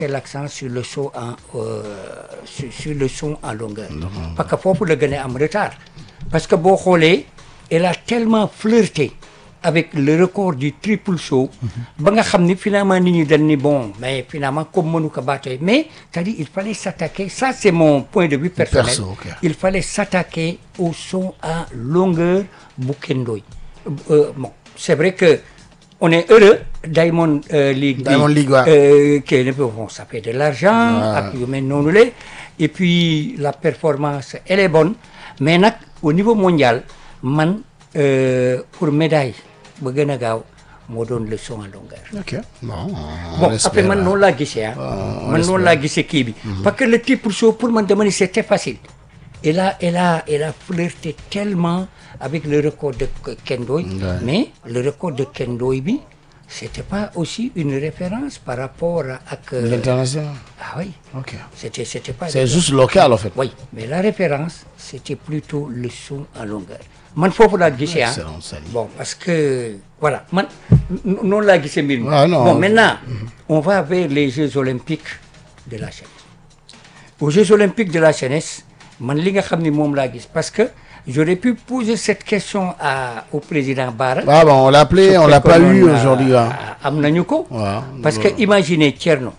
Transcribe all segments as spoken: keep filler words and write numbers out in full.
l'accent sur le saut en euh, sur, sur le saut en longueur. Parce que foofu la gën a am retard. Parce que boo xoolee elle a tellement flirté avec le record du triple saut ba nga xam ni finalement nit ñi dañ ni bon mais finalement comme mënu ko baatee mais c'est-à-dire il fallait s'attaquer ça c'est mon point de vue personnel. Perso, okay. Il fallait s'attaquer au saut en longueur bu Ken Ndoye. Euh, bon c'est vrai que on est heureux Diamond euh, League. Diamond League waaw. Euh, que bon ça fait de l'argent. ak yu mel noonu la et puis la performance elle est bonne mais nag au niveau mondial man euh, pour médaille ba gën a gaaw moo doon le saut en longueur. ok bon. bon après man noonu laa gisee ah. man noonu laa gisee kii bi. parce que le triple saut pour man dama ni c'était facile. elle a elle a elle a flirté tellement avec le record de Ken Ndoye. Ouais. Mais le record de Ken Ndoye bi c'était pas aussi une référence par rapport ak. Euh, l'international. Ah oui. ok c'était c'était pas. C'est juste local en fait. Oui mais la référence c'était plutôt le saut en longueur. man foofu laa gisee ah bon parce que voilà man noonu laa gisee mbir mi. Ah, bon maintenant mm-hmm. on va vers les Jeux olympiques de la jeunesse. Aux Jeux olympiques de la jeunesse man li nga xam ni moom laa gis parce que j'aurais pu poser cette question à au président Bara. Ah bon on l'a appelé on l'a pas eu aujourd'hui am nañu ko. waaw parce que imaginez Thierno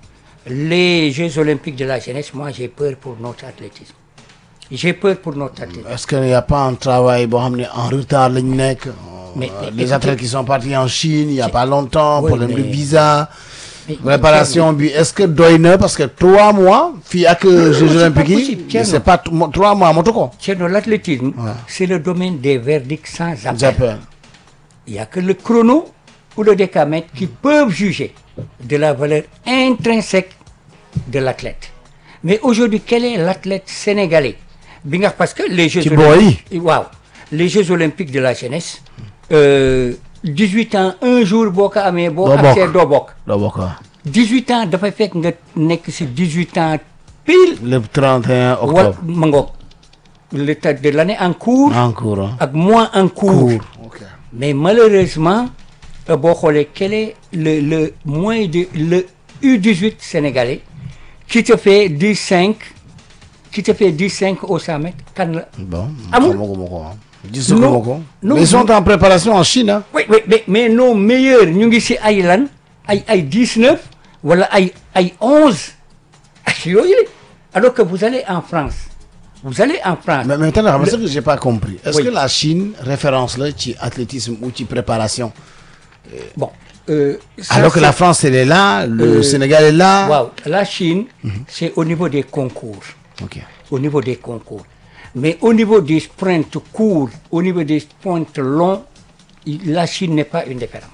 les Jeux olympiques de la jeunesse moi j'ai peur pour notre athlétisme. J'ai peur pour notre athlète. Est-ce qu'il n'y a pas un travail bon, en retard les écoutez, athlètes qui sont partis en Chine il n'y a pas longtemps, oui, problème mais, de visa, mais, préparation, mais, est-ce que doy na parce que trois mois, fii ak Jeux olympiques, c'est pas trois mois moto ko. Thierno, l'athlétisme, ouais. C'est le domaine des verdicts sans appel. appel. Il n'y a que le chrono ou le décamètre qui peuvent juger de la valeur intrinsèque de l'athlète. Mais aujourd'hui, quel est l'athlète sénégalais? bi nga parce que les Jeux olympiques waaw les Jeux olympiques de la jeunesse euh, dix-huit ans un jour boo ko amee boo accès doo bokk doo bokk dix-huit ans dafay fekk nga nekk si dix-huit ans pile le trente et un octobre ma ngoog l'état de l'année en cours en cours ak mois en cours okay. Mais malheureusement boo xoolee quel est le le moins de le U dix-huit sénégalais qui te fait dix-cinq qui te fait dix-cinq au cent mètres kan la. Bon amul non non ils sont en préparation en Chine hein. Oui oui mais mais nos meilleurs ñu ngi si ay lan ay ay dix-neuf wala ay ay onze ak yooyu la alors que vous allez en France vous allez en France. mais maintenant xam nga ce que j'ai pas compris. Est-ce oui. que la Chine référence la ci athlétisme ou ci préparation. Bon. Euh, ça, alors que la France elle est là, le euh, Sénégal est là. Waaw la Chine. Mm-hmm. C'est au niveau des concours. Ok. Au niveau des concours. Mais au niveau des sprints courts, au niveau des sprints longs, la Chine n'est pas une référence.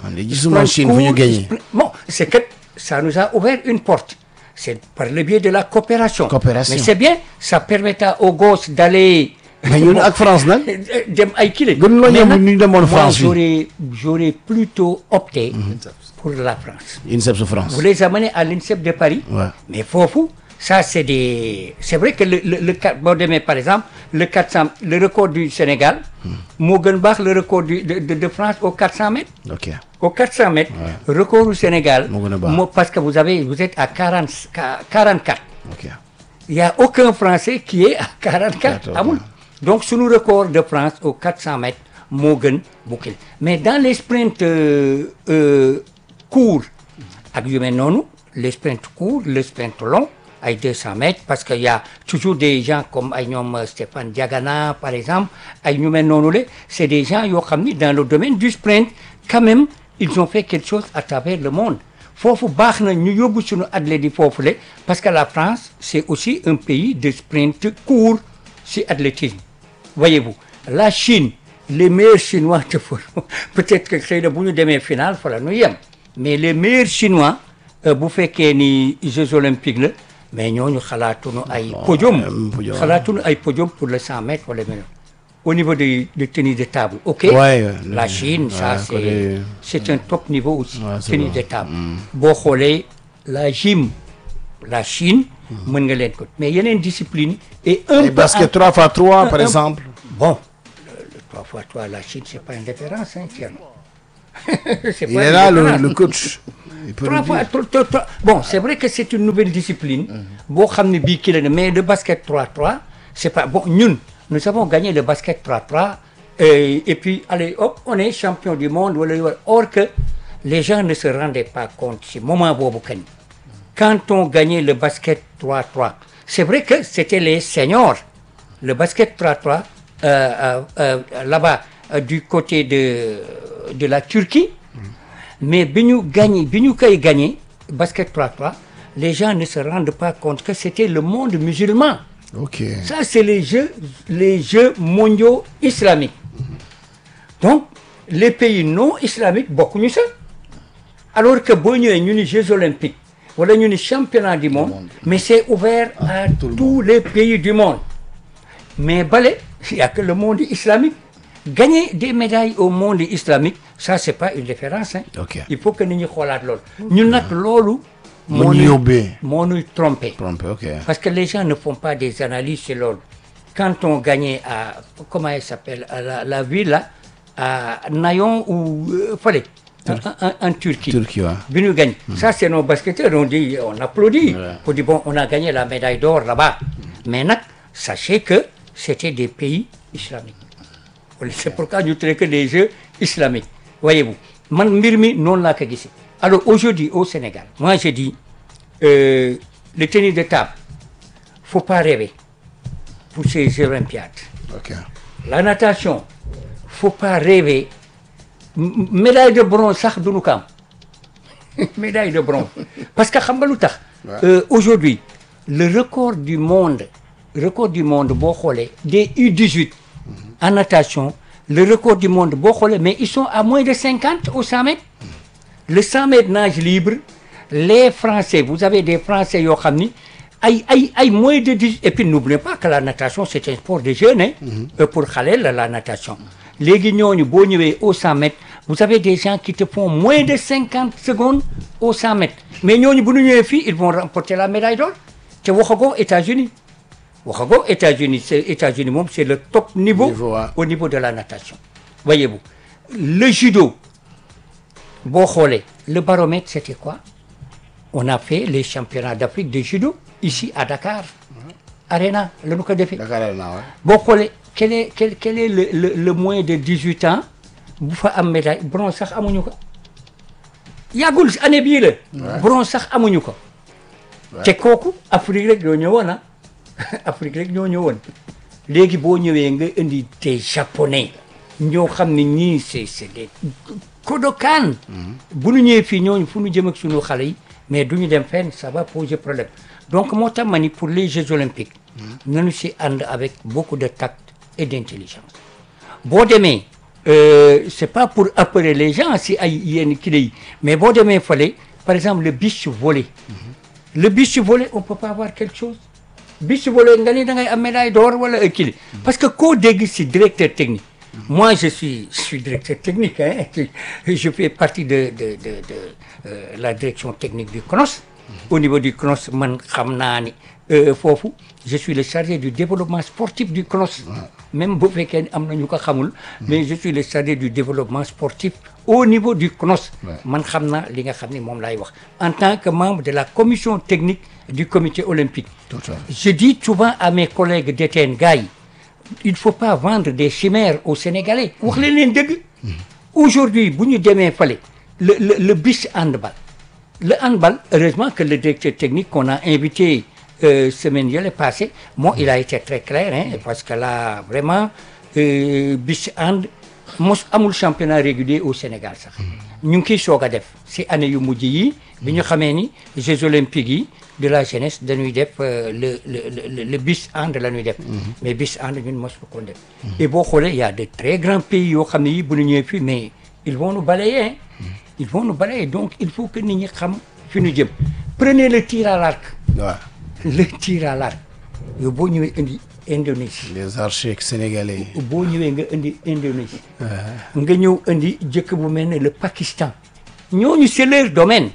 Ah, Chine, vous gagnez. Bon, c'est que ça nous a ouvert une porte. C'est par le biais de la coopération. Coopération. Mais c'est bien, ça permettra aux gosses d'aller. Mais ñun ak France nag. dem ay kii la. Moi j'aurais j'aurais plutôt opté mm-hmm. pour la France. INSEP de France. Vous les amenez à l'INSEP de Paris. Ouais. Mais foofu. Ça c'est des c'est vrai que le le le boo demee par exemple le quatre cents le record du Sénégal moo gën baax le record du de de, de France au quatre cents mètres. Ok. Au quatre cents mètres. Ouais. Record du Sénégal. moo gën a baax moo parce que vous avez vous êtes à quarante quarante-quatre. Ok. Il y a aucun Français qui est à quarante-quatre. amul donc sunu record de France au quatre cents mètres moo gën bokkil mais dans les sprints euh, euh, courts ak yu mel noonu les sprints courts les sprints longs. Ay deux cents mètres parce qu'il y a toujours des gens comme ay ñoom Stéphane Diagana par exemple ay ñu mel noonu la c'est des gens yoo xam ni dans le domaine du sprint quand même ils ont fait quelque chose à travers le monde foofu baax na ñu yóbbu suñu athlètes yi foofu la parce que la France c'est aussi un pays de sprint court si athlétisme voyez-vous la Chine les meilleurs Chinois te peut-être que xëy na bu ñu demee finale fa la ñu yem mais les meilleurs Chinois bu fekkee ni Jeux olympiques la mais ñooñu xalaatuñu ay podium xalaatuñu ay podium pour le cent mètres wala mel au niveau de de tennis de table ok ouais, la Chine ouais, ça c'est les... c'est un top niveau aussi ouais, tennis bon. De table mm. Boo xoolee la gym la Chine mën nga leen ko mais yeneen discipline et un et peu basket trois fois trois par un, exemple bon le, le trois fois trois la Chine c'est pas une référence hein Thierno c'est il est là le, le coach. Trois fois, trois, trois, trois. Bon, c'est vrai que c'est une nouvelle discipline. Bon, mais le basket trois trois, c'est pas bon. Nous, nous avons gagné le basket trois trois et, et puis allez, hop, on est champion du monde. Or que les gens ne se rendaient pas compte. C'est moment Bobokani. Quand on gagnait le basket trois trois, c'est vrai que c'était les seniors. Le basket trois trois, euh, euh, euh, là-bas, euh, du côté de, de la Turquie. Mais bi ñu gagné bi ñu koy gagné basket trois trois, les gens ne se rendent pas compte que c'était le monde musulman. Ok. Ça c'est les jeux les jeux mondiaux islamiques. Donc les pays non islamiques bokkuñu sax. Alors que boo ñëwee ñu ni Jeux olympiques wala ñu ni championnat du monde, monde. Mais c'est ouvert à Tout tous les pays du monde. Mais bale il y a que le monde islamique. Gagner des médailles au monde islamique, ça c'est pas une référence. Hein. Okay. Il faut que nous xoolaat loolu. Ñun nag loolu. moo ñu moo ñuy trompé. Trompé, ok. Parce que les gens ne font pas des analyses sur loolu. Quand on gagnait à comment elle s'appelle à la, la ville là, à Nayon ou euh, fallait en, en, en Turquie. Turquie, ouais. Bi ñu gagne. Mm. Ça c'est nos basketteurs, on dit, on applaudit. Ouais. On dit bon, on a gagné la médaille d'or là-bas. Mm. Mais nag sachez que c'était des pays islamiques. C'est pourquoi nous traitons que des jeux islamiques. Voyez-vous, man mirmi non la ka gisi. Alors aujourd'hui au Sénégal, moi je dis euh, le tennis de table, faut pas rêver pour ces Jeux olympiades. Okay. La natation, faut pas rêver. M médaille de bronze sax duñu ko am. Médaille de bronze. Parce que xam nga lu tax euh, aujourd'hui le record du monde, record du monde boo xoolee des U dix-huit. En natation, le record du monde, mais ils sont à moins de cinquante au cent mètres. Le cent mètres nage libre, les Français, vous avez des Français, yo xamni, ay, ay, ay, moins de dix. Et puis n'oubliez pas que la natation, c'est un sport de jeunes, hein, mm-hmm. pour Khalel, la natation. Les guignons, au cent mètres, vous avez des gens qui te font moins de cinquante secondes au cent mètres. Mais nous, ils vont remporter la médaille d'or. C'est aux États-Unis. Aux États-Unis, c'est États-Unis, c'est le top niveau, niveau ouais. Au niveau de la natation. Voyez-vous, le judo, le baromètre, c'était quoi? On a fait les championnats d'Afrique de judo ici à Dakar, ouais. Arena, le Nouka de fait. Dakar Arena, ouais. Bon, quel est, quel, quel est le, le, le moins de dix-huit ans? Vous faites un médaille, bronze, ça, amounouka. Yagoul, année bile, bronze, ça, amounouka. C'est quoi? Afrique, le Nyoana. Afrique rek ñoo ñëwoon léegi boo ñëwee nga indi des japonais ñoo xam ne ñii c'est c'est des Kodokan. bu ñu ñëwee fii ñooñu fu ñu jëm ak suñu xale yi mais du ñu dem fenn ça va poser problème donc moo tax ma ni pour les Jeux olympiques nañu si ànd avec beaucoup de tact et d'intelligence boo demee euh, c'est pas pour appeler les gens si ay yenn kii yi mais boo demee fale par exemple le beach volley le beach volley on peut pas avoir quelque chose beach volley nga ni da ngay am médaille d'or wala kii parce que koo dégg si directeur technique moi je suis je suis directeur technique hein je fais partie de de de de euh, la direction technique du C N O S au niveau du C N O S man xam naa ni foofu je suis le chargé du développement sportif du C N O S même bu fekkee am na ñu ko xamul mais je suis le chargé du développement sportif au niveau du C N O S man xam naa li nga xam ni moom laay wax en tant que membre de la commission technique du comité olympique je dis souvent à mes collègues D T N gars yi il ne faut pas vendre des chimères aux Sénégalais wax leen leen dëgg aujourd'hui bu ñu demee fale le le le beach handball le handball heureusement que le directeur technique qu'on a invité euh, semaine yële passée moi il a été très clair hein parce que là vraiment euh, beach hand mos amul championnat régulier au Sénégal sax ñu ngi kiy soog a def si année yu mujj yi bi ñu xamee ni Jeux olympiques yi de la jeunesse dañuy def euh, le le le le beach hand la ñuy def mais beach hand ñun mos ko def et boo xoolee il y a de très grands pays yoo xam ne yi bu ñu ñëwee fii mais ils vont nous balayer hein ils vont nous balayer donc il faut que nit ñi xam fi ñu jëm prenez le tir à l'arc le tir à l'arc yow boo ñëwee indi Indonésie les archers sénégalais boo ñëwee nga indi Indonésie nga ñëw indi jëkk bu mel ne le Pakistan ñooñu c'est leur domaine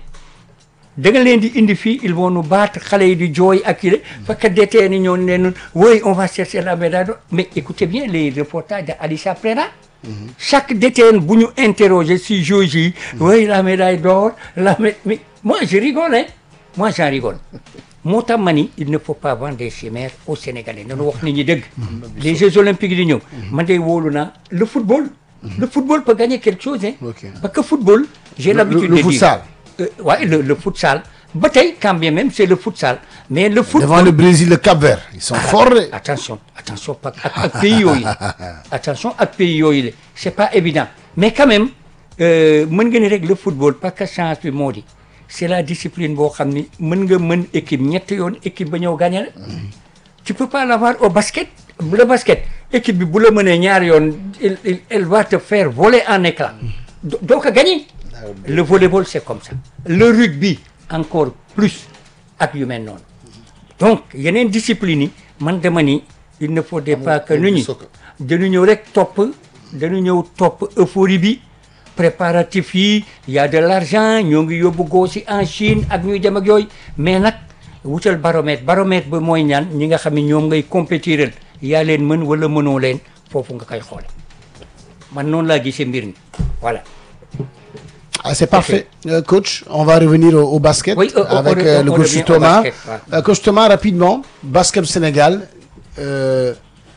da nga leen di indi fii ils vont nous battre xale yi di jooy ak yile fekk détee ni ñoo leen oui on va chercher la médaille d'or mais écoutez bien les reportages de Alissa Prera chaque détenu bu ñu interroger si juge yi. oui la médaille d'or la mé mais moi je rigole hein moi j'en rigole. moo tax ma ni il ne faut pas vendre des chimères aux Sénégalais nañu wax nit ñi dëgg. les Jeux olympiques di ñëw. man de wóolu naa le football. le football peut gagner quelque chose hein. Okay. Parce que football. j'ai l'habitude de dire le futsal. Euh, ouais, le le futsal. ba tey quand bien même c'est le futsal. mais le football devant le Brésil le Cap-Vert ils sont forts. attention attention pas ak ak pays yooyu attention ak pays yooyu la c'est pas évident mais quand même mën nga ni rek le football parce que chance bi moo di. c'est la discipline boo xam ni mën nga mën équipe ñetti yoon équipe ba ñëw gagné la. tu peux pas l'avoir au basket. le basket équipe bi bu la mënee ñaari yoon elle elle va te faire voler en éclat. doo ko gagné. le volleyball c'est comme ça. le rugby encore plus ak yu mel noonu. donc yeneen discipline yi man dama ni il ne faudrait pas que nu ñi dañu ñëw rek topp dañu ñëw topp euphorie bi. préparatifs yi y a de l'argent ñoo ngi yóbbu góos yi en Chine ak ñuy dem ak yooyu mais nag wutal baromètre baromètre ba mooy ñaan ñi nga xam ne ñoom ngay compétiral yaa leen mën wala mënoo leen foofu nga koy xoole man noonu laa gisee mbir mi voilà. Ah, c'est parfait. Euh, coach, on va revenir au, au basket oui, euh, avec on, euh, on, le on coach Thomas. Basket, ouais. euh, coach Thomas, rapidement, basket Sénégal, euh,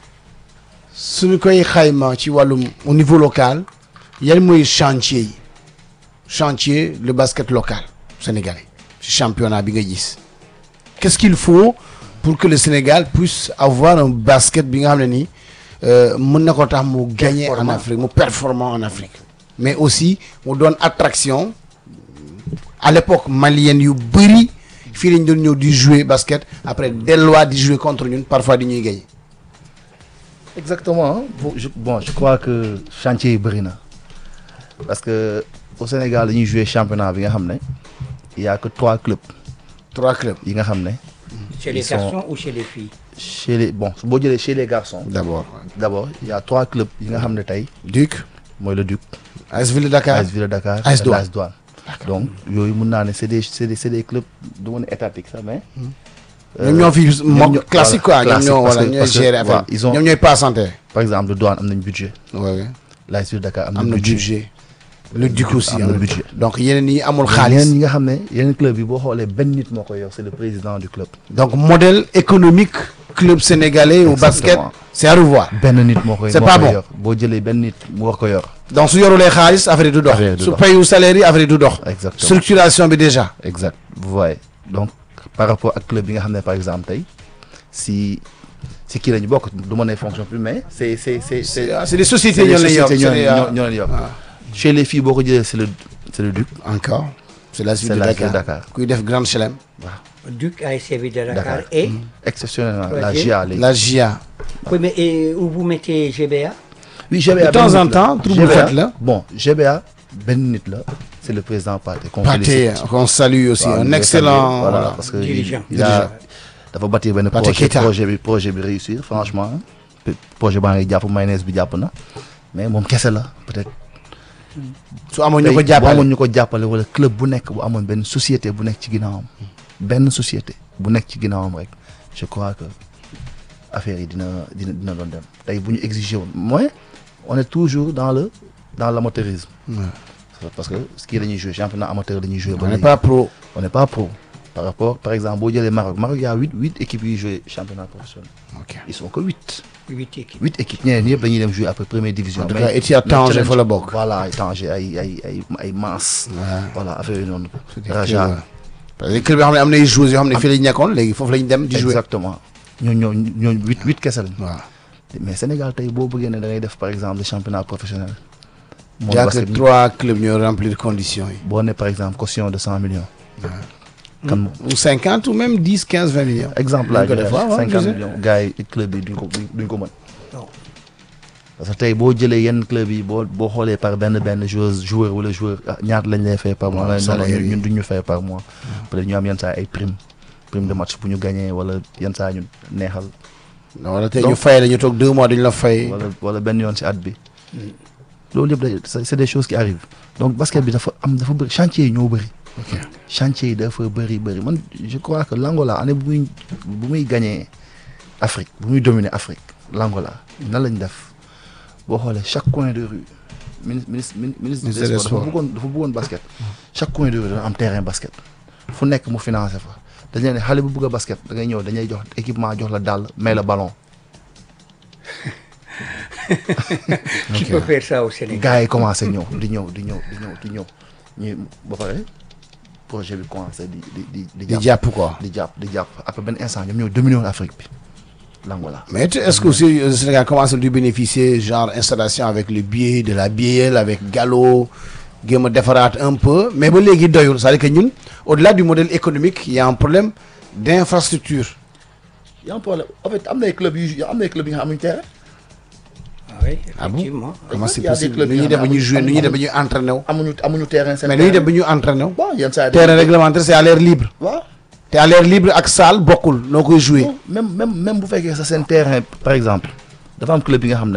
suñu koy xayma ci wàllum au niveau local. yan mooy chantier yi chantier le basket local sénégalais ci championnat bi nga gis qu'est-ce qu'il faut pour que le Sénégal puisse avoir un basket bi nga xam ne nii mën na ko tax mu gagner en Afrique mu performant en Afrique mais aussi mu doon attraction à l'époque malienne yu bëri fii lañ doon ñëw di jouer basket après delluwaat di jouer contre ñun parfois di ñuy gagner. Exactement bon je, bon je crois que chantier yi bëri na. Parce que au Sénégal dañuy jouer championnat bi nga xam ne il y a que trois clubs. trois clubs yi nga xam ne. chez les garçons ou chez les filles. chez les bon boo jëlee chez les garçons. d'abord d'abord il y a trois clubs yi nga xam ne tey. Duc mooy le Duc. A S Ville de Dakar A S Ville de Dakar. A S Douane Douane. donc yooyu mun naa ne c'est des c'est des c'est des clubs du mën a étatique sax mais. ñoom ñoo fi moom classique quoi ñoom ñoo wala ñooy gérer affaire ils ont ñoom ñooy passante. par exemple le Douane am nañ budget. oui l'A S Ville de Dakar am am na na budget. le Duc aussi am na budget. donc yeneen yi amul xaalis yeneen yi nga xam ne yeneen club yi boo xoolee benn nit moo koy yor c'est le président du club. donc modèle économique club sénégalais au basket c'est à revoir. benn nit moo koy c'est pas bon boo jëlee benn nit mu war ko yor. donc su yorulee xaalis affaire yi du dox. su payu salaire yi affaire yi du dox. exactement structuration bi déjà. exact vous voyez donc par rapport ak club yi nga xam ne par exemple tey si si kii la ñu bokk du ma ne fonction plus mais c'est c'est c'est c'est c'est des sociétés ñoo leen yor ñoo leen yor. chez les filles boo ko jëlee c'est le c'est le Duc. encore c'est la Ville de Dakar kuy def Grand Chelem. waaw Duc A S Ville de Dakar et. exceptionnellement la J A léegi. la J A. oui mais et où vous mettez G B A. oui G B A de temps en temps trouble fait la. bon G B A benn nit la c'est le président Pathé. qu'on félicite qu'on salue aussi un excellent. voilà parce que dirigeant il a dafa bâtir benn projet projet bi projet bi réussir franchement projet baa ngi jàpp mayonnaise bi jàpp na mais moom kese la peut-être. su amoon ñu ko jàppale bu amoon ñu ko jàppale wala club bu nekk bu amoon benn société bu nekk ci ginnaawam benn société bu nekk ci ginnaawam rek je crois que affaire yi dina dina dina doon dem tey bu ñu exiger woon mooy on est toujours dans le dans l'amateurisme. parce que kii dañuy jouer championnat amateur dañuy jouer. on n'est pas pro. on n'est pas pro par rapport par exemple boo jëlee Maroc Maroc y a huit huit équipes yuy jouer championnat professionnel. ok ils sont que huit. huit équipes huit équipes ñeneen ñëpp dañuy dem jouer après première division. en tout cas Etihad Tanger fa la bokk. voilà Tanger ay ay ay ay Mass. voilà affaire yi noonu. Raja parce que club yoo xam ne am na ay joueurs yoo xam ne fii lañ nekkoon léegi foofu lañ dem di jouer. exactement ñoo ñoo ñoo huit huit kese lañ. waaw mais Sénégal tey boo bëggee ne da ngay def par exemple le championnat professionnel. il y a que trois clubs ñoo remplir conditions yi. boo ne par exemple caution de cent millions. kan ou cinquante ou même dix quinze vingt millions. exemple laa joxe cinquante millions gars yi club yi duñ ko duñ ko mën. parce que tey boo jëlee yenn club yi boo boo xoolee par benn benn joueur joueur wala joueur ñaata lañ lay fay par mois. ñun duñ ñu fay par mois. peut-être ñu am yenn saa ay prime prime de match bu ñu gagné wala yenn saa ñu neexal. wala tey ñu fay la ñu toog deux mois duñ la fay. wala wala benn yoon ci at bi. loolu yëpp day c'est des choses qui arrivent donc basket bi dafa am dafa bëri chantier yi ñoo bëri. ok chantier yi dafa bëri bëri man je crois que l'Angola année bu muy bu muy gagné Afrique bu muy dominer Afrique l'Angola nan lañ def boo xoolee chaque coin de rue ministre ministre ministre des sports dafa bëggoon dafa bëggoon basket chaque coin de rue dana am terrain basket fu nekk mu financé fa dañ leen ne xale bu bëgg a basket da ngay ñëw dañuy jox équipement jox la dàll may la ballon. Tu peux faire ça au Sénégal. gars yi commencé ñëw di ñëw di ñëw di ñëw di ñëw ñu ba pare projet bi commencé di di di. di jàpp quoi di jàpp di jàpp après benn instant ñoom ñoo dominé woon Afrique bi l'Angola. mais est-ce que aussi le Sénégal commence à bénéficier genre installation avec le biais de la B I L avec Gallo géem a defaraat un peu mais ba léegi doyul c'est-à-dire que ñun au-delà du modèle économique il y a un problème d'infrastructure. il y a un problème en fait am na ay clubs yu am na ay clubs yi nga xam ne terrain. oui effectivement. comment c'est possible nu ñuy def ba ñuy jouer nu ñuy def ba ñuy entraîner wu. amuñu amuñu terrain seen mais nu ñuy def ba ñuy entraîner wu. waaw yenn saa yi terrain réglementaire c'est à l'air libre. waaw te à l'air libre ak salle bokkul noo koy jouer. même même même bu fekkee sa seen terrain par exemple dafa am club yi nga xam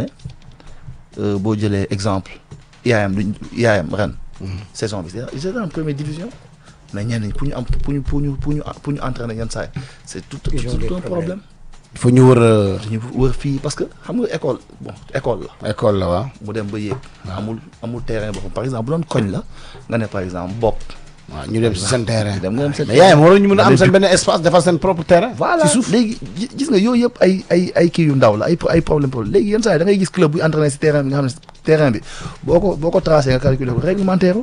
ne boo jëlee exemple I A M du I A M ren. saison bi c'est en première division. mais ñenn ñi pour ñu am pour ñu pour ñu pour ñu pour ñu entraîner yenn saa yi c'est tout tout un problème. il faut ñu wër. dañu wër fii parce que xam nga école bon école la. école la waaw. mu dem ba yéeg. amul amul terrain boobu par exemple bu doon koñ la nga ne par exemple bopp. waaw ñu dem si seen terrain. dem nga dem seen mais yaay waroon ñu mën a am seen benn espace defar seen propre terrain. voilà ci suuf léegi gis nga yooyu yëpp ay ay ay kii yu ndaw la ay ay problème problème léegi yenn saa yi da ngay gis club buy entraîné si terrain bi nga xam ne terrain bi boo ko boo ko tracé nga calculé ko réglementaire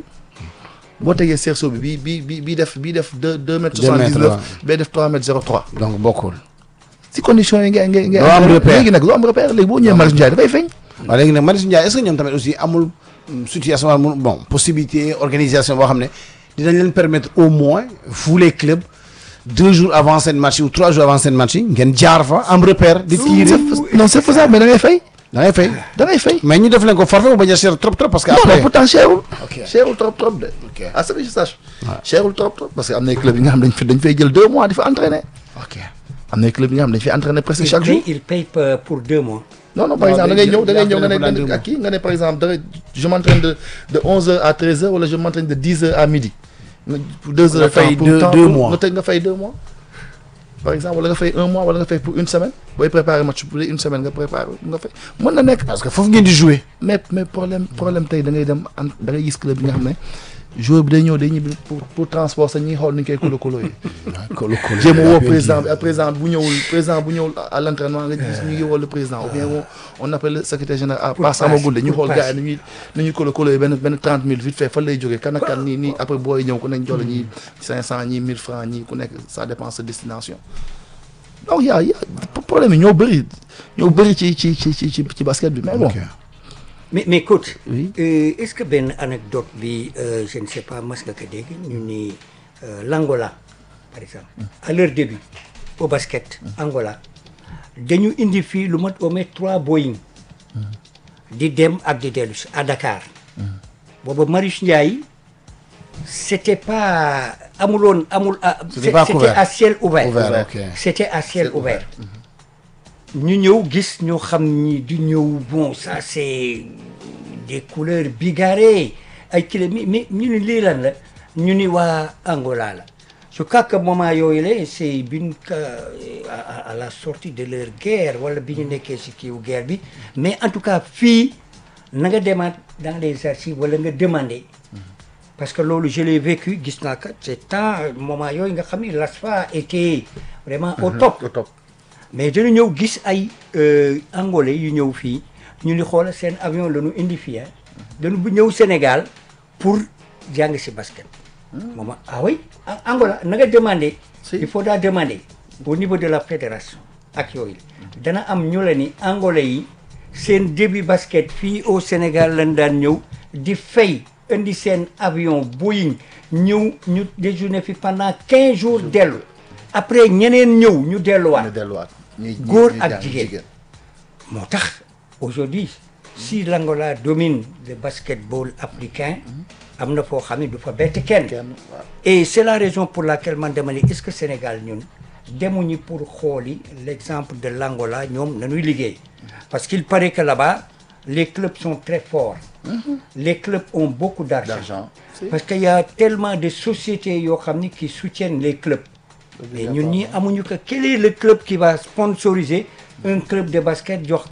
boo tegee cerceau bi bii bii bii bii def bii def deux deux mètres soixante-dix-neuf bay def trois mètres zéro trois. donc bokkul. si conditions yi ngay ngay ngay. doo am repère léegi nag doo am repère léegi boo ñëwee Marius Ndiaye dafay feeñ. waaw léegi nag Marius Ndiaye est-ce que ñoom tamit aussi amul situation bon possibilité organisation boo xam ne dinañ leen permettre au moins vous les clubs deux jours avant seen match ou trois jours avant seen match yi ngeen jaar fa am repère. di tirer non c'est faisable mais da ngay fay. da ngay fay da ngay fay. mais ñu def leen ko forfait mu bañ a cher trop trop parce que. non après non pourtant cherul. ok cherul trop trop de. ok à ce que je sache. cherul trop trop parce que am na ay club yi nga xam dañ fi dañ fay jël deux mois di fa entraîner. ok am na ay club yi nga xam dañ fay entraîner presque chaque il jour. paye, il paye pour deux mois. non non par Non, exemple da day ngay ñëw da ngay jël- ñëw nga ne jàppale ko dans nga ne deux ak kii nga ne par exemple da ngay je m'entraîne de de onze heures à treize heures wala je m'entraîne de dix heures à midi. nga pour deux heures de fay temps pour deux- temps deux pour- mois. nga teg nga fay deux mois. par exemple wala nga fay un mois wala nga fay pour une semaine booy préparer match pour une semaine nga préparer nga fay mën na nekk. parce que foofu ngeen di jouer. mais mais problème problème tey da ngay dem an da ngay gis club bi nga xam ne joueur bi day ñëw day ñibbi pour pour transport sax ñi ngi xool ni ñu koy kolo kolo yi. kolo kolo jéem a woo président bi ak président bu ñëwul président bu ñëwul à l'entraînement nga gis ñu ngi woo le président ou bien on on appelle le secrétaire général Pour pas sama passe, gudde ñu pour xool gars yi passe. ni ñuy ni ñuy kolo kolo yi benn benn trente mille vite fait fan lay jógee kan ak kan nii nii après booy ñëw ku nekk jox la ñii cinq cent ñii mille francs ñii ku nekk ça dépend sa destination donc y a y a problème yi ñoo bëri ñoo bëri ci ci ci ci ci ci basket bi mais bon. ok mais mais coach. Oui. euh, est-ce que benn anecdote bi euh, je ne sais pas mas nga ko dégg ñu ni euh, l'Angola par exemple. à leur début au basket. Angola dañu indi fii lu mat au moins trois Boeing. di dem ak di dellu si à Dakar. booba Marius Ndiaye c'était pas amuloon amul. ah, C'était pas couvert. à ciel ouvert. Ouvert, ok. C'était à ciel ouvert. ñu ñëw gis ñoo xam ni di ñëw bon ça c'est des couleurs bigarrées ay kilo mais mais ñu ni lii lan la ñu ni waa Angola la je crois que moment yooyu la c'est biñ ka à, à la sortie de leur guerre wala bi ñu nekkee si kiiwu guerre bi mais en tout cas fii na nga demaat dans les archives wala nga demander parce que loolu je l'ai vécu gis naa que c'est temps moment yooyu nga xam ni l'A S F A était vraiment au top au top. mais dañu ñëw gis ay angolais yu ñëw fii ñu ni xoolal seen avion la ñu indi fii dañu bu ñëw Sénégal pour jàng si basket. moom ah oui Angola na nga demander. Si. il faudra demander au niveau de la fédération ak yooyu dana am ñu la ni angolais yi seen début basket fii au Sénégal lañ daan ñëw di fay indi seen avion Boeing ñëw ñu déjeuner fi pendant quinze jours dellu après ñeneen ñëw ñu delluwaat. ñu delluwaat ñuy góor ñuy ak jàng jigéen moo tax aujourd'hui si l'Angola domine le basketball africain am na foo xam ne du fa bett kenn kenn waaw. et c'est la raison pour laquelle man dama ne est-ce que Sénégal ñun demuñu pour xooli l'exemple de l'Angola ñoom nañuy liggéey parce qu'il paraît que là-bas les clubs sont très forts les clubs ont beaucoup d'argent D'argent, si. parce qu'il y a tellement de sociétés yoo xam ne qui soutiennent les clubs mais ñun ñi amuñu que quel est le club qui va sponsoriser un club de basket jox que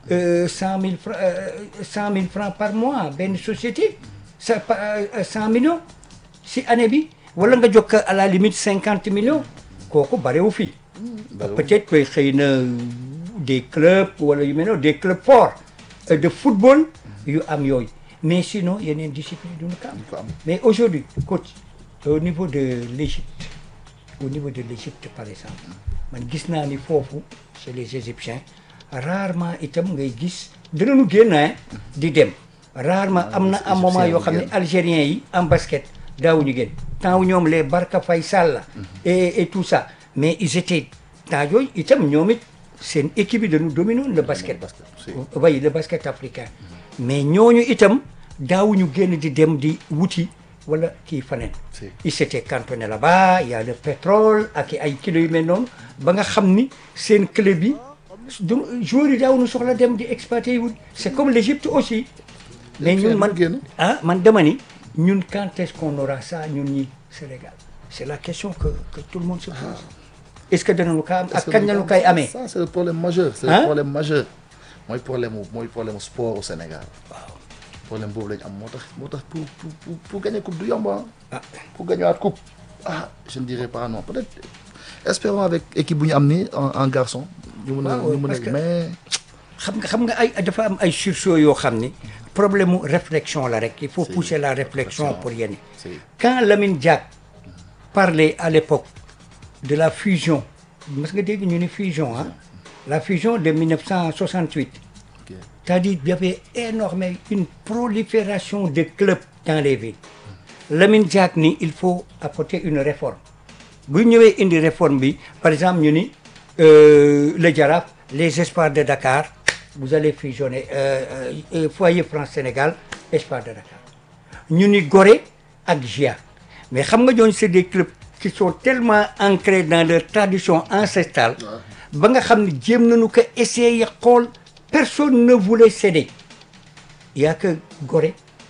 cent mille francs cent mille francs par mois benn société sa cent millions si année bi wala nga jokk à la limite cinquante millions kooku barewu fi peut-être que xëy na des clubs wala yu mel noonu des clubs forts de football yu am yooyu mais sinon yeneen discipline duñu ko am mais aujourd'hui coach au niveau de l'Égypte au niveau de l'Égypte par exemple man gis naa ni foofu chez les Égyptiens rarement itam ngay gis dinañu génn di dem rarement am na am moment yoo xam ne algériens yi en basket daawuñu génn temps ñoom les Barka Faye Sall et et tout ça mais ils étaient temps yooyu itam ñoom it seen équipe yi dañu dominer le basket oui le basket africain mais ñooñu itam daawuñu génn di dem di wuti wala kii faneen il s'était cantonné là-bas il y a le pétrole ak ay kilos yu mel noonu ba nga xam ni seen club yi du joueurs yi daawuñu soxla dem di exploiter yi wut c'est comme l'Égypte aussi mais ñun man ah man dama ni ñun quand est-ce qu'on aura ça ñun ñi Sénégal c'est la question que que tout le monde se pose est-ce que danañu ko am ak kañ lañu koy amee ça c'est le problème majeur c'est le problème majeur mooy problème mooy problème sport au Sénégal waaw problème boobu lañu am moo tax moo tax pour pour pour gagner coupe du yomb ah pour gagner waat coupe ah je ne dirais pas non peut-être espérons avec équipe bu ñu am ni en garçon ñu mën a ñu mën a mais xam nga xam nga ay dafa am ay sursaut yoo xam ni problème mu réflexion la rek il faut pousser la réflexion pour yenn quand Lamine Diack parlait à l'époque de la fusion mas nga dégg ñu ni fusion ah la fusion de mille neuf cent soixante-huit c'est-à-dire il y avait énormément une prolifération de clubs dans les villes Lamine Diack ni il faut apporter une réforme bu ñëwee indi réforme bi par exemple ñu ni le Jaraaf les Espoirs de Dakar vous allez fusionner euh, euh, Foyer France Sénégal Espoirs de Dakar ñu ni Gorée ak G I A mais xam nga ñooñu c'est des clubs qui sont tellement ancrés dans leur tradition ancestrale ba nga xam ne jéem nañu ko essayer xool personne ne voulait céder il y a que Gorée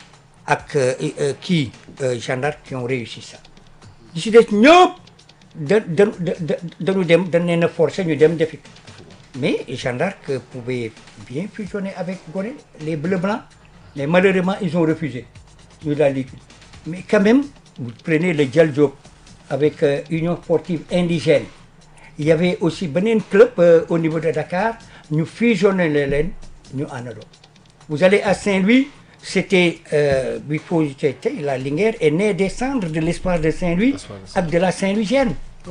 ak kii Jeanne d'Arc qui ont réussi ça di si des ñëpp da da da dañu dem dañ leen a forcer ñu dem defi mais Jeanne d'Arc pouvait bien fusionner avec Gorée les bleus blancs mais malheureusement ils ont refusé ñu la ligue mais quand même vous prenez le Dial Diop avec euh, Union sportive indigène il y avait aussi beneen club euh, au niveau de Dakar ñu fusionné leen ñu àndandoo vous allez à Saint-Louis c'était euh, bi faut tey la Linguère est née des cendres de l'Espoir de Saint-Louis ak de la Saint-Louisienne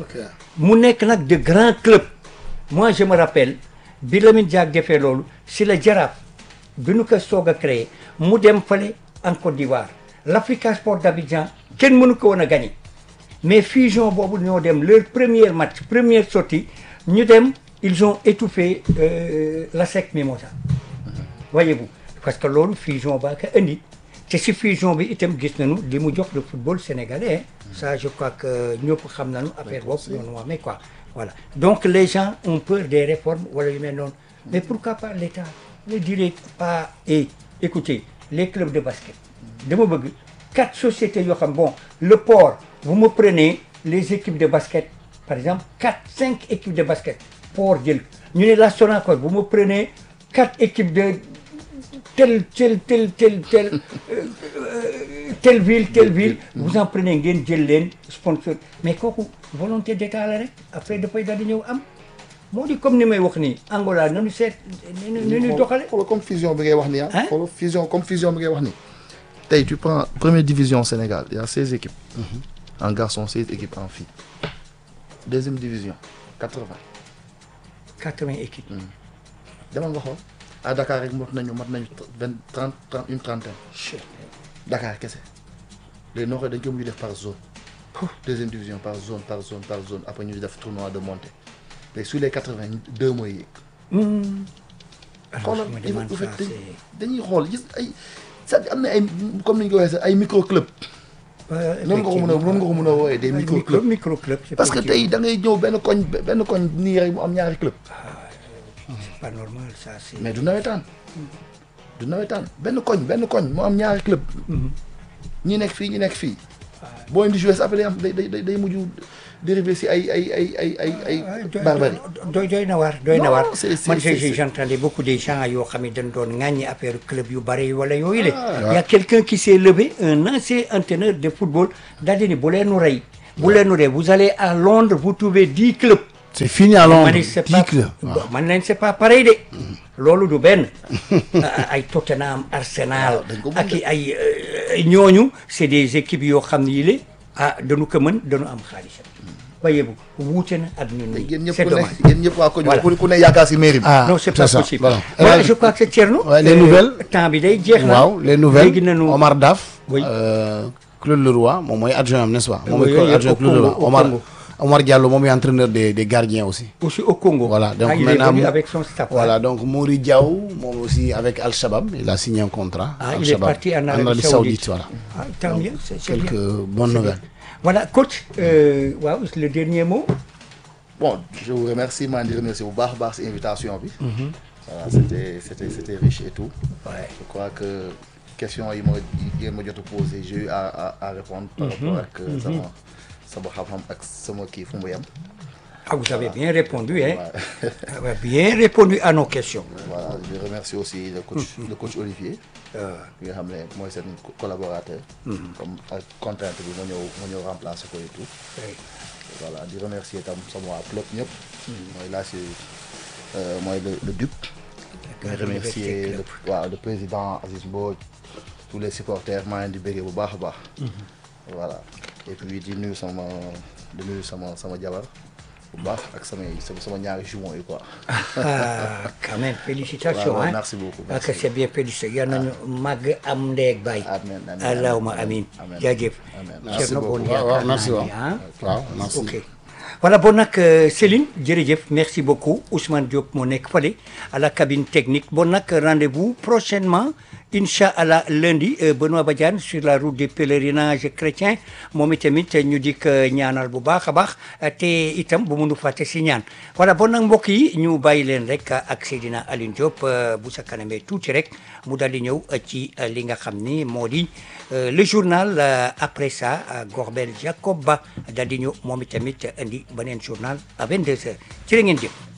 mu nekk nag de grands clubs moi je me rappelle bi Lamine Diack defee loolu si la Jaraaf bi ñu ko soog a créé mu dem fale en Côte d'Ivoire l'Africa Sport d'Abidjan kenn mënu ko woon a gagné mais fusion boobu ñoo dem leur premier match première sortie ñu dem ils ont étouffé euh, la S E C Mimosa voyez-vous parce que loolu fusion baa ko indi te si fusion bi itam gis nañu li mu jox le football sénégalais ça je crois que ñëpp xam nañu affaire boobu noonu mais quoi voilà donc les gens ont peur des réformes wala yu mel noonu mais pourquoi pas l'État ne dirait pas et écoutez les clubs de basket dama bëgg quatre sociétés yoo xam bon le port vous me prenez les équipes de basket par exemple quatre cinq équipes de basket port jël ñu ne la Sonacor vous me prenez quatre équipes de telle telle telle telle telle euh, telle ville telle ville vous en prenez ngeen jël leen sponsor mais kooku volonté d'État la rek après dafay daal di ñëw am moo di comme ni may wax nii Angola nañu seet nu ñu doxale xoolal comme fusion bi ngay wax nii ah xoolal fusion comme fusion bi ngay wax nii tey tu prends première division Sénégal il y a seize équipes en garçon seize équipes en filles deuxième division quatre-vingts quatre-vingts équipes demal nga xool à Dakar rek mot nañu mat nañu vingt trente trente une trentaine Dakar kese léegi noo koy dañ ko mujj def par zone deuxième division par zone par zone par zone après ñu def tournoi de montée léegi sur les quatre-vingts deux mooy yéeg xoolal bu fekk dañuy xool gis ay c'est-à-dire am na ay comme ni ñu ko waxee ay micro club noonu nga ko mën a noonu nga ko mën a wooyee des micro club micro club parce que tey da ngay ñëw benn koñ benn koñ nii rek mu am ñaari club c'est pas normal ça c'est mais du nawetaan du nawetaan benn koñ benn koñ mu am ñaari club ñi nekk fii ñi nekk fii boo indi joueur après day am day day day mujj dérivé si ay ay ay ay ay ay barbarie. doy doy na waar doy na waar. c'est c'est man c'est j'ai j'entendais beaucoup de gens yoo xam ne dañ doon ŋàññi affaire club yu bare wala yooyu la. il y a quelqu'un qui s'est levé un ancien entraîneur de football daal di ni bu leen nu rey. bu leen nu rey vous allez à Londres vous trouvez dix clubs. c'est fini à Londres dix clubs man leen c'est pas pareil de. loolu du benn ay Tottenham Arsenal ak ay ñooñu c'est des équipes yoo xam ne yii ah dañu ko mën dañu am xaalis waaye bu wuute na ak ñun ñii c'est dommage yéen ñëpp waa ko ñu ku ne yaakaar si mairie bi. non c'est pas possible voilà je crois que Thierno les nouvelles temps bi day jeex na waaw les nouvelles léegi nañu Omar Daf oui Claude Leroy moom mooy adjoint am n'est-ce pas moom Oui, mooy oui, adjoint au Claude Leroy Congo, au Omar Congo. Omar Diallo moom est entraîneur des des gardiens aussi aussi au Congo voilà donc ah, il est maintenant venu avec son staff voilà donc Mouri Diaw moom aussi avec Al Shabab il a signé un contrat ah Al il est Shabab, parti en en Arabie Arabie Saoudite Saoudite voilà ah tant mieux c'est c'est quelques bien. bonnes nouvelles Voilà coach euh, waaw le dernier mot. Bon, je vous remercie, maa ngi remercier bu baax a baax si invitation bi. Voilà, c'était c'était c'était riche et tout. Ouais. Je crois que question yi ma yi ma jot a posé j'ai eu à à à répondre. par rapport ak sama sama xam-xam ak sama kii fu mu yem. Ah, vous avez bien répondu, hein. Vous avez bien répondu à nos questions. Voilà, je remercie aussi le coach, le coach Olivier. Qui est moi, c'est un collaborateur. Comme contrainte, je vais remplacer quoi et tout. Voilà, je remercie sama club ñëpp. Moi, là, c'est euh, moi, le, le Duc. Je remercie le, voilà, le président Aziz Mbodj, tous les supporters, moi, du Bégué bu baax a baax. Voilà. Et puis, di nuyu sama di nuyu sama sama jabar. bu baax ak samay sama ñaari jumeaux yi quoi. Ah, quand même félicitations. Ouais, ouais, hein. merci beaucoup. Parce que c'est bien félicité yal nañu màgg am ndeeg baay. Amiin amiin allahumma amin. Amiin. jaajëf. Amiin. Merci Thierno beaucoup. Bon waaw waaw yaakaar merci naa waaw ni, ah. waaw merci. ok voilà bon nag Céline jërëjëf merci beaucoup Ousmane Diop moo nekk fële à la cabine technique bon nag rendez-vous prochainement incha allah lundi Benoît Badiane sur la route des pèlerinages chrétiens moom itamit ñu dik ñaanal bu baax a baax te itam bu mënu fàtte si ñaan voilà bon nag mbokk yi ñu bàyyi leen rek ak Seydina Aline Diop bu sa kanamee tuuti rek mu daal di ñëw ci li nga xam ni moo di le journal après ça Gorbel Jacob Ba daal di ñëw moom itamit indi beneen journal à vingt-deux heures jërë ngeen jëf